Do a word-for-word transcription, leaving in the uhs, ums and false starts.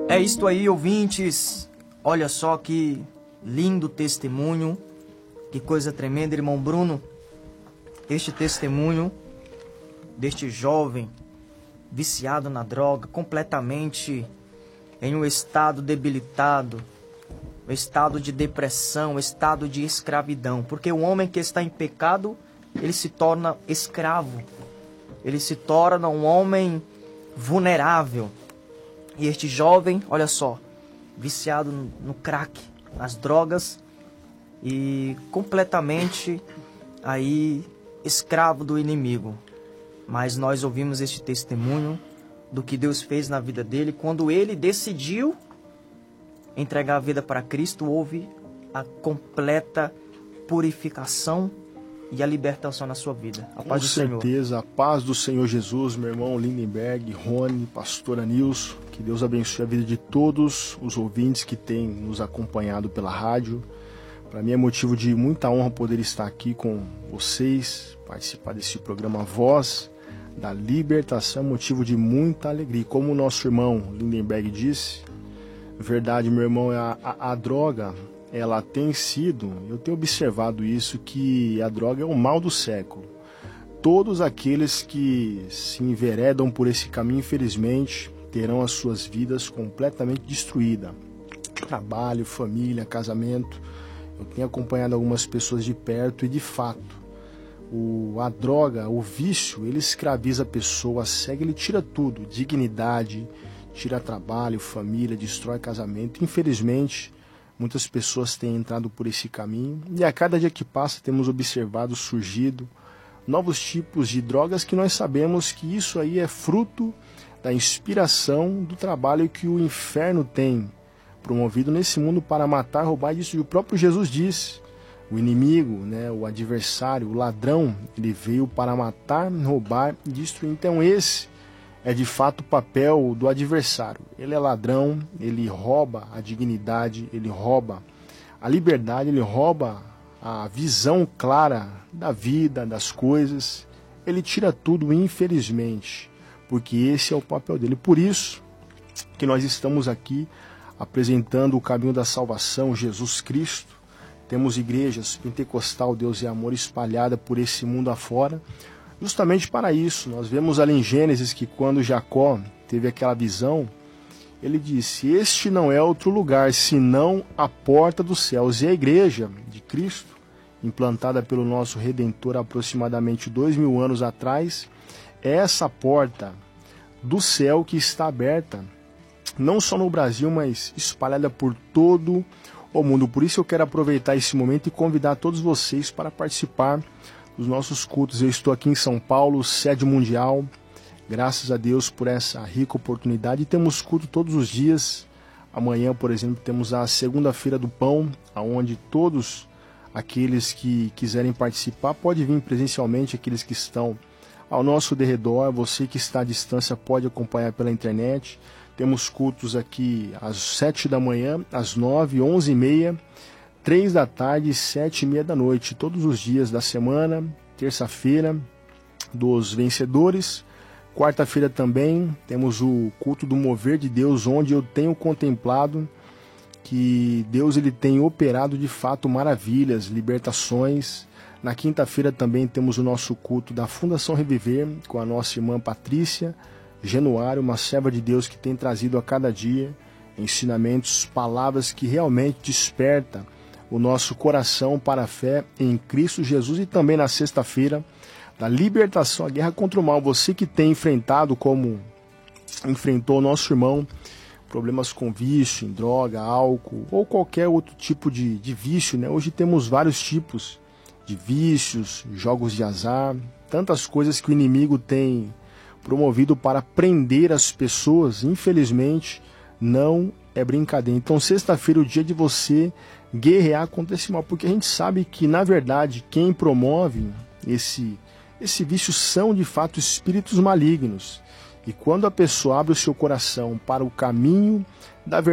É isto aí, ouvintes. Olha só que lindo testemunho, que coisa tremenda, irmão Bruno. Este testemunho deste jovem viciado na droga, completamente em um estado debilitado, um estado de depressão, um estado de escravidão. Porque o homem que está em pecado, ele se torna escravo. Ele se torna um homem vulnerável. E este jovem, olha só, viciado no, no crack, nas drogas e completamente aí escravo do inimigo. Mas nós ouvimos este testemunho do que Deus fez na vida dele. Quando ele decidiu entregar a vida para Cristo, houve a completa purificação e a libertação na sua vida. A paz do Senhor. Com certeza, a paz do Senhor Jesus, meu irmão Lindenberg, Rony, pastora Nilson. Que Deus abençoe a vida de todos os ouvintes que têm nos acompanhado pela rádio. Para mim é motivo de muita honra poder estar aqui com vocês, participar desse programa Voz da Libertação, motivo de muita alegria. Como o nosso irmão Lindenberg disse, verdade, meu irmão, a, a, a droga, ela tem sido, eu tenho observado isso, que a droga é o mal do século. Todos aqueles que se enveredam por esse caminho, infelizmente, terão as suas vidas completamente destruídas. Trabalho, família, casamento. Eu tenho acompanhado algumas pessoas de perto e, de fato, o, a droga, o vício, ele escraviza a pessoa, cega, ele tira tudo, dignidade, tira trabalho, família, destrói casamento. Infelizmente, muitas pessoas têm entrado por esse caminho e a cada dia que passa temos observado surgido novos tipos de drogas que nós sabemos que isso aí é fruto da inspiração do trabalho que o inferno tem promovido nesse mundo para matar, roubar. Isso o próprio Jesus disse. O inimigo, né, o adversário, o ladrão, ele veio para matar, roubar e destruir. Então esse é de fato o papel do adversário. Ele é ladrão, ele rouba a dignidade, ele rouba a liberdade, ele rouba a visão clara da vida, das coisas. Ele tira tudo, infelizmente, porque esse é o papel dele. Por isso que nós estamos aqui apresentando o caminho da salvação, Jesus Cristo. Temos igrejas pentecostal, Deus e Amor, espalhada por esse mundo afora. Justamente para isso, nós vemos ali em Gênesis que quando Jacó teve aquela visão, ele disse: este não é outro lugar, senão a porta dos céus. E a igreja de Cristo, implantada pelo nosso Redentor há aproximadamente dois mil anos atrás, é essa porta do céu que está aberta, não só no Brasil, mas espalhada por todo o mundo. Por isso eu quero aproveitar esse momento e convidar todos vocês para participar dos nossos cultos. Eu estou aqui em São Paulo, sede mundial, graças a Deus por essa rica oportunidade. E temos culto todos os dias. Amanhã, por exemplo, temos a segunda-feira do pão, onde todos aqueles que quiserem participar podem vir presencialmente, aqueles que estão ao nosso derredor. Você que está à distância pode acompanhar pela internet. Temos cultos aqui às sete da manhã, às nove, onze e meia, três da tarde e sete e meia da noite, todos os dias da semana. Terça-feira dos vencedores, quarta-feira também temos o culto do mover de Deus, onde eu tenho contemplado que Deus ele tem operado de fato maravilhas, libertações. Na quinta-feira também temos o nosso culto da Fundação Reviver com a nossa irmã Patrícia Januário, uma serva de Deus que tem trazido a cada dia ensinamentos, palavras que realmente despertam o nosso coração para a fé em Cristo Jesus. E também na sexta-feira, da libertação, a guerra contra o mal. Você que tem enfrentado, como enfrentou o nosso irmão, problemas com vício, em droga, álcool ou qualquer outro tipo de, de vício, né? Hoje temos vários tipos de vícios, jogos de azar, tantas coisas que o inimigo tem promovido para prender as pessoas. Infelizmente, não é brincadeira. Então, sexta-feira é o dia de você guerrear contra esse mal, porque a gente sabe que, na verdade, quem promove esse, esse vício são, de fato, espíritos malignos. E quando a pessoa abre o seu coração para o caminho da verdade,